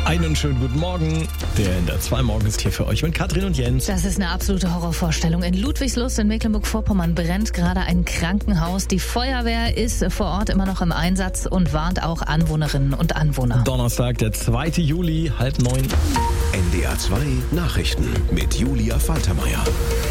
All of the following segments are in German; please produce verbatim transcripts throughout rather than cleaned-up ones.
Einen schönen guten Morgen. Der in der zwei Morgen ist hier für euch mit Katrin und Jens. Das ist eine absolute Horrorvorstellung. In Ludwigslust in Mecklenburg-Vorpommern brennt gerade ein Krankenhaus. Die Feuerwehr ist vor Ort immer noch im Einsatz und warnt auch Anwohnerinnen und Anwohner. Donnerstag, der zweite Juli, halb neun. N D R zwei Nachrichten mit Julia Faltermeier.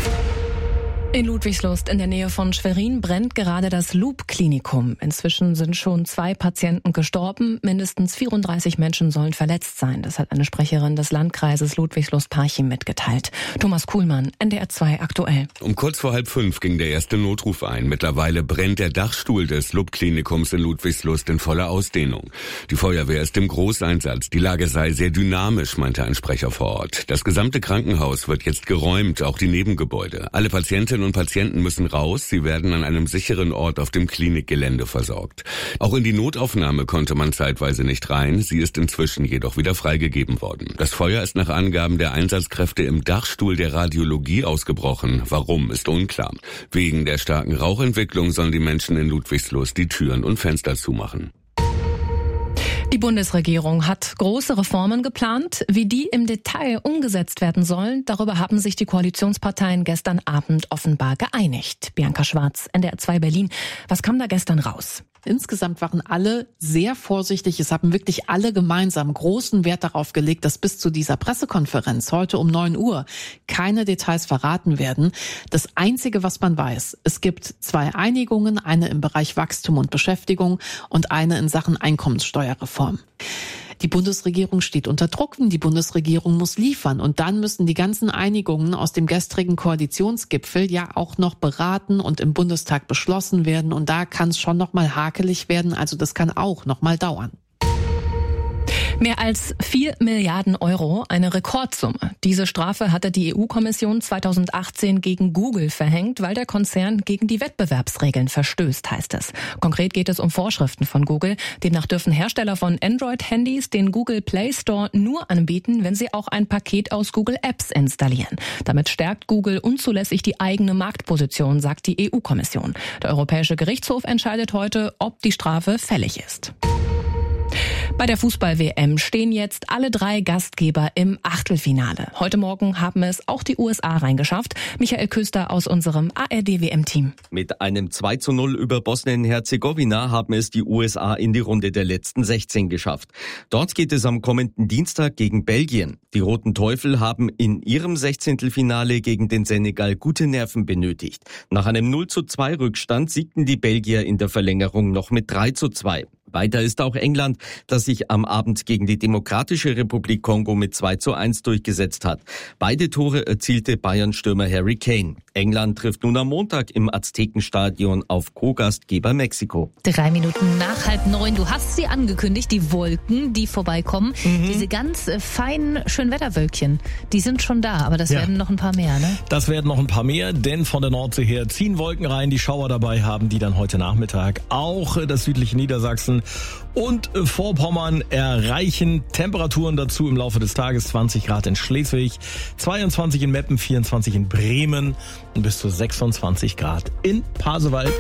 In Ludwigslust in der Nähe von Schwerin brennt gerade das Loop-Klinikum. Inzwischen sind schon zwei Patienten gestorben. Mindestens vierunddreißig Menschen sollen verletzt sein. Das hat eine Sprecherin des Landkreises Ludwigslust-Parchim mitgeteilt. Thomas Kuhlmann, N D R zwei aktuell. Um kurz vor halb fünf ging der erste Notruf ein. Mittlerweile brennt der Dachstuhl des Loop-Klinikums in Ludwigslust in voller Ausdehnung. Die Feuerwehr ist im Großeinsatz. Die Lage sei sehr dynamisch, meinte ein Sprecher vor Ort. Das gesamte Krankenhaus wird jetzt geräumt, auch die Nebengebäude. Alle Patientinnen und Patienten müssen raus. Sie werden an einem sicheren Ort auf dem Klinikgelände versorgt. Auch in die Notaufnahme konnte man zeitweise nicht rein. Sie ist inzwischen jedoch wieder freigegeben worden. Das Feuer ist nach Angaben der Einsatzkräfte im Dachstuhl der Radiologie ausgebrochen. Warum, ist unklar. Wegen der starken Rauchentwicklung sollen die Menschen in Ludwigslust die Türen und Fenster zumachen. Die Bundesregierung hat große Reformen geplant. Wie die im Detail umgesetzt werden sollen, darüber haben sich die Koalitionsparteien gestern Abend offenbar geeinigt. Bianca Schwarz, N D R zwei Berlin. Was kam da gestern raus? Insgesamt waren alle sehr vorsichtig. Es haben wirklich alle gemeinsam großen Wert darauf gelegt, dass bis zu dieser Pressekonferenz heute um neun Uhr keine Details verraten werden. Das Einzige, was man weiß, es gibt zwei Einigungen, eine im Bereich Wachstum und Beschäftigung und eine in Sachen Einkommenssteuerreform. Die Bundesregierung steht unter Druck, die Bundesregierung muss liefern und dann müssen die ganzen Einigungen aus dem gestrigen Koalitionsgipfel ja auch noch beraten und im Bundestag beschlossen werden und da kann es schon noch mal hakelig werden, also das kann auch noch mal dauern. Mehr als vier Milliarden Euro, eine Rekordsumme. Diese Strafe hatte die E U-Kommission zweitausendachtzehn gegen Google verhängt, weil der Konzern gegen die Wettbewerbsregeln verstößt, heißt es. Konkret geht es um Vorschriften von Google. Demnach dürfen Hersteller von Android-Handys den Google Play Store nur anbieten, wenn sie auch ein Paket aus Google Apps installieren. Damit stärkt Google unzulässig die eigene Marktposition, sagt die E U-Kommission. Der Europäische Gerichtshof entscheidet heute, ob die Strafe fällig ist. Bei der Fußball-W M stehen jetzt alle drei Gastgeber im Achtelfinale. Heute Morgen haben es auch die U S A reingeschafft. Michael Köster aus unserem A R D-W M-Team. Mit einem zwei zu null über Bosnien-Herzegowina haben es die U S A in die Runde der letzten sechzehn geschafft. Dort geht es am kommenden Dienstag gegen Belgien. Die Roten Teufel haben in ihrem Sechzehntelfinale gegen den Senegal gute Nerven benötigt. Nach einem null zu zwei Rückstand siegten die Belgier in der Verlängerung noch mit drei zu zwei. Weiter ist auch England, das sich am Abend gegen die Demokratische Republik Kongo mit zwei zu eins durchgesetzt hat. Beide Tore erzielte Bayern-Stürmer Harry Kane. England trifft nun am Montag im Aztekenstadion auf Co-Gastgeber Mexiko. Drei Minuten nach halb neun. Du hast sie angekündigt, die Wolken, die vorbeikommen. Mhm. Diese ganz feinen Schönwetterwölkchen, die sind schon da, aber das ja. werden noch ein paar mehr, ne? Das werden noch ein paar mehr, denn von der Nordsee her ziehen Wolken rein, die Schauer dabei haben, die dann heute Nachmittag auch das südliche Niedersachsen und Vorpommern erreichen. Temperaturen dazu im Laufe des Tages: zwanzig Grad in Schleswig, zweiundzwanzig in Meppen, vierundzwanzig in Bremen und bis zu sechsundzwanzig Grad in Pasewalk.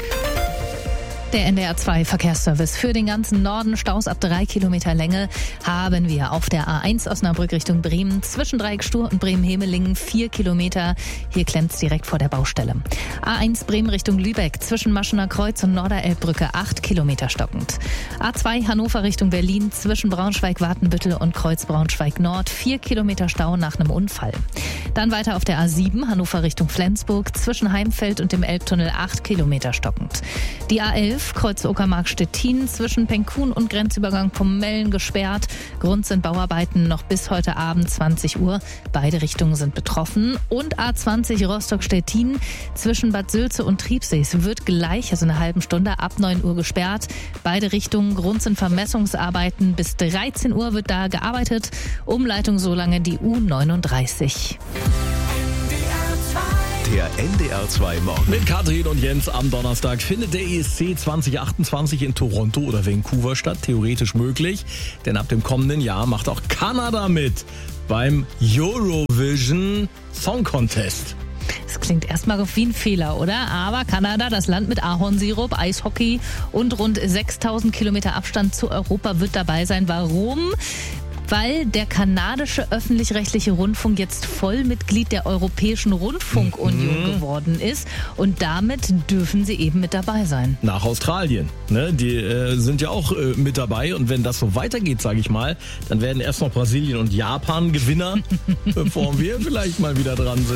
Der N D R zwei Verkehrsservice für den ganzen Norden. Staus ab drei Kilometer Länge haben wir auf der A eins Osnabrück Richtung Bremen. Zwischen Dreieckstur und Bremen-Hemelingen vier Kilometer. Hier klemmt's direkt vor der Baustelle. A eins Bremen Richtung Lübeck. Zwischen Maschener Kreuz und Norderelbbrücke acht Kilometer stockend. A zwei Hannover Richtung Berlin. Zwischen Braunschweig-Watenbüttel und Kreuz Braunschweig-Nord. vier Kilometer Stau nach einem Unfall. Dann weiter auf der A sieben Hannover Richtung Flensburg. Zwischen Heimfeld und dem Elbtunnel acht Kilometer stockend. Die A elf Kreuz Uckermark-Stettin zwischen Penkun und Grenzübergang Pomellen gesperrt. Grund sind Bauarbeiten noch bis heute Abend zwanzig Uhr. Beide Richtungen sind betroffen. Und A zwanzig Rostock-Stettin zwischen Bad Sülze und Triebsees wird gleich, also eine halbe Stunde, ab neun Uhr gesperrt. Beide Richtungen, Grund sind Vermessungsarbeiten. Bis dreizehn Uhr wird da gearbeitet. Umleitung so lange die U neununddreißig. Der N D R zwei Morgen. Mit Katrin und Jens am Donnerstag findet der E S C zwanzig achtundzwanzig in Toronto oder Vancouver statt. Theoretisch möglich, denn ab dem kommenden Jahr macht auch Kanada mit beim Eurovision Song Contest. Das klingt erstmal wie ein Fehler, oder? Aber Kanada, das Land mit Ahornsirup, Eishockey und rund sechstausend Kilometer Abstand zu Europa, wird dabei sein. Warum? weil der kanadische öffentlich-rechtliche Rundfunk jetzt Vollmitglied der Europäischen Rundfunkunion mhm. geworden ist und damit dürfen sie eben mit dabei sein. Nach Australien, ne? Die äh, sind ja auch äh, mit dabei und wenn das so weitergeht, sage ich mal, dann werden erst noch Brasilien und Japan Gewinner, bevor wir vielleicht mal wieder dran sind.